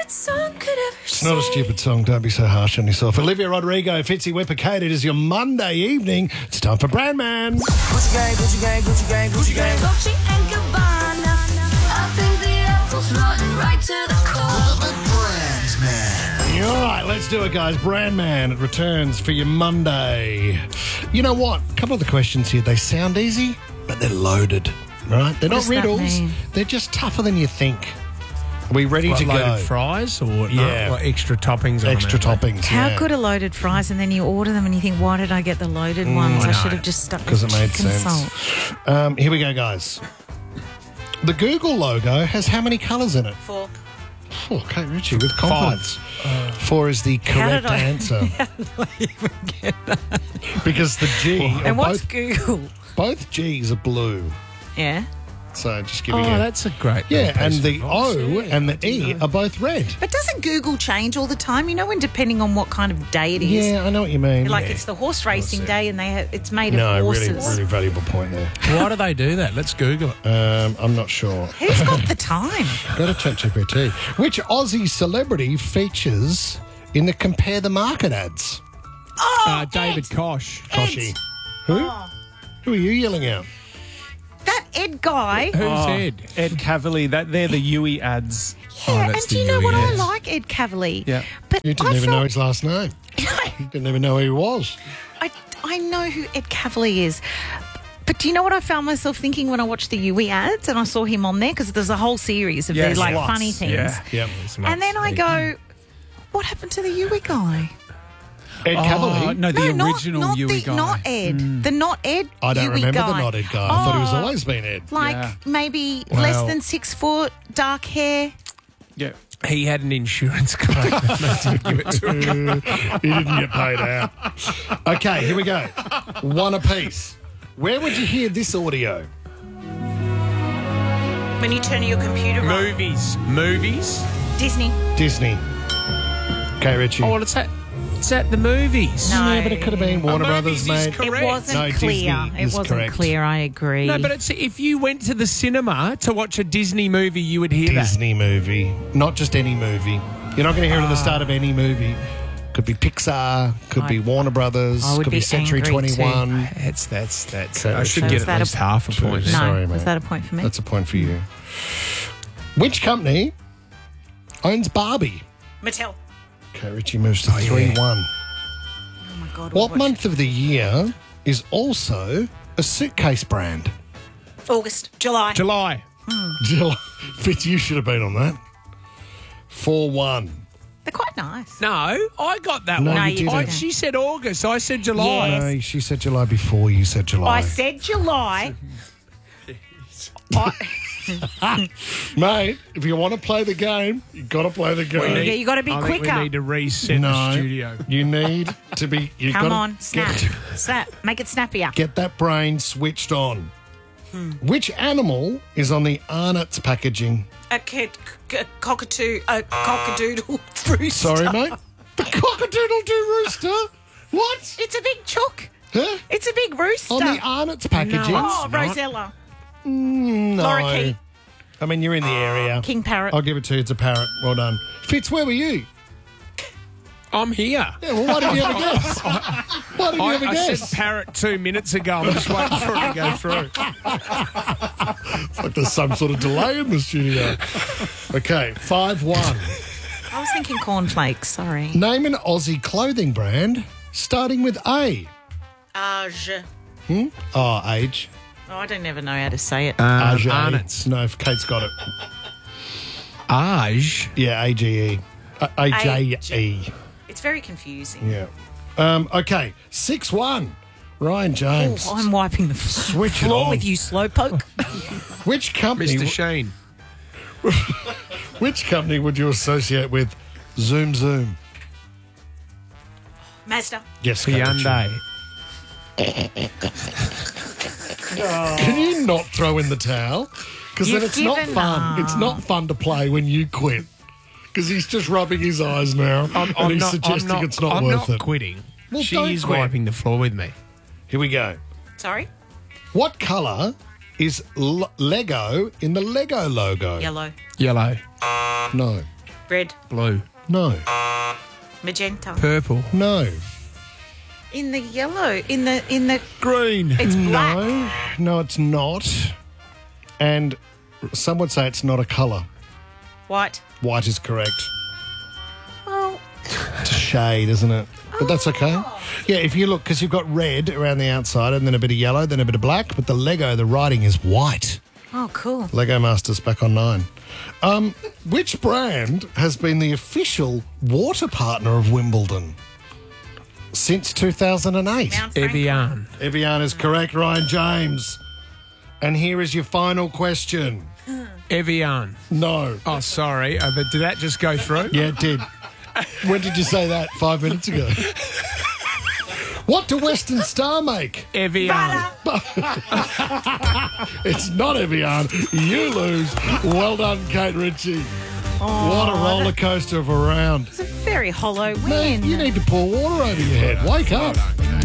stupid song could ever It's not a stupid song. Don't be so harsh on yourself. Olivia Rodrigo, Fitzy Whipper Kate. It is your Monday evening. It's time for Brand Man. Gucci gang, Gucci gang, Gucci gang, Gucci gang. Dolce and Gabbana. I think the apple's rotten right to the core. Brand Man. All right, let's do it, guys. Brand Man, it returns for your Monday. You know what? A couple of the questions here, they sound easy, but they're loaded, right? They're not does that riddles. mean? They're just tougher than you think. Are we ready to Loaded go? fries or Yeah. or extra toppings on Extra it? toppings. How yeah. good are loaded fries? And then you order them and you think, why did I get the loaded ones? I should have just stuck with 'Cause it made chicken sense. salt. Here we go, guys. The Google logo has how many colours in it? 4. Oh, Kate Ritchie with confidence. 4 is the How correct did I- answer. How did I even get that? Because the G, or And what's both, Google? both G's are blue. Yeah. So just Oh, giving you... that's a great. Yeah, little and piece of the advice. O Yeah, and I the E didn't know. are both red. But doesn't Google change all the time? You know, when depending on what kind of day it is. Yeah, I know what you mean. Like Yeah. it's the horse racing day and it's made No, of really, horses. really valuable point there. Why do they do that? Let's Google it. I'm not sure. Who's got the time? Go to ChatGPT. Which Aussie celebrity features in the Compare the Market ads? David Kosh. Koshy. Who? Who are you yelling out? That Ed guy. Who's Ed? Ed Cavalier, they're the Yui ads. Yeah, and that's do the you know what? I US. like Ed Cavalier. Yeah. But You didn't I even know felt- his last name. You didn't even know who he was. I know who Ed Cavalier is. But do you know what I found myself thinking when I watched the Yui ads and I saw him on there? Because there's a whole series of Yes, these like lots. funny things. Yeah. Yep. And then I go, what happened to the Yui guy? Ed Cavalier? No, the no, original not Yui the, guy. Not Ed. The not Ed I don't Yui remember guy. the not Ed guy. I thought he was Oh, always been Ed. Like Yeah. maybe less than 6 foot, dark hair. Yeah. He had an insurance claim. They didn't give it to him. He didn't get paid out. Okay, here we go. One apiece. Where would you hear this audio? When you turn your computer on. Movies. Disney. Disney. Okay, Richie. Oh, well, it's at the movies. No. Yeah, but it could have been Warner movies Brothers, is mate. correct. It wasn't No, clear. Disney It is wasn't correct. clear. I agree. No, but it's if you went to the cinema to watch a Disney movie, you would hear Disney movie. Not just any movie. You're not going to hear it at the start of any movie. Could be Pixar, could be Warner Brothers, I would could be be Century angry 21. that. That's. Okay, I should so get is at that least a- half a point. no, Sorry, was mate. that a point for me? That's a point for you. Which company owns Barbie? Mattel. Okay, Richie moves to 3-1. Oh my God. What month of the year is also a suitcase brand? August. July. July. Fitz, you should have been on that. 4-1. They're quite nice. No, I got that No, one. you didn't. She said August. I said July. Yes. No, she said July before you said July. I said July. Mate, if you want to play the game, you've got to play the game. Yeah, you got to be I think quicker. we need to reset No, the studio. you need to be... You've Come gotta on, snap. Snap. Make it snappier. Get that brain switched on. Which animal is on the Arnott's packaging? A cockatoo, a cockadoodle rooster. Sorry, mate? The cock-a-doodle-doo rooster? What? It's a big chook. Huh? It's a big rooster. On the Arnott's packaging? Oh, Rosella. No. Lorikeet. I mean, you're in the area. King parrot. I'll give it to you. It's a parrot. Well done. Fitz, where were you? I'm here. Yeah, well, why did you ever guess? Why did you ever I guess? said parrot 2 minutes ago. I'm just waiting for it to go through. It's like there's some sort of delay in the studio. Okay, 5-1. I was thinking cornflakes. Sorry. Name an Aussie clothing brand starting with A. Aj. Oh, age. Oh, I don't ever know how to say it. Age. Arnott's. No, Kate's got it. Aj. Yeah, A-G-E. A-J-E. It's very confusing. Yeah. Okay, 6-1. Ryan James. Oh, I'm wiping the Switch it floor on. with you, slowpoke. Which company? Mr. Sheen. Which company would you associate with Zoom Zoom? Mazda. Yes, Kate Ritchie. Hyundai. Can you not throw in the towel? Because then You've it's not given fun. up. It's not fun to play when you quit. Because he's just rubbing his eyes now, and he's suggesting it's not I'm worth not it. quitting. Well, She don't is quit. wiping the floor with me. Here we go. Sorry? What colour is Lego in the Lego logo? Yellow. Yellow. No. Red, Blue. No. magenta. Purple. No. In the yellow, in the Green. it's black. No. No, it's not. And some would say it's not a colour. White. White is correct. Oh, It's a shade, isn't it? But that's okay. Yeah, if you look, because you've got red around the outside and then a bit of yellow, then a bit of black, but the Lego, the writing is white. oh, cool. Lego Masters back on 9. Which brand has been the official water partner of Wimbledon since 2008? Mount Franklin. Evian. Evian is correct, Ryan James. And here is your final question. Evian. No. Oh, sorry. But did that just go through? Yeah, it did. When did you say that? 5 minutes ago. What do Western Star make? Evian. It's not Evian. You lose. Well done, Kate Ritchie. What a roller coaster of a round. It's a very hollow Man, win. you need to pour water over your head. Wake up.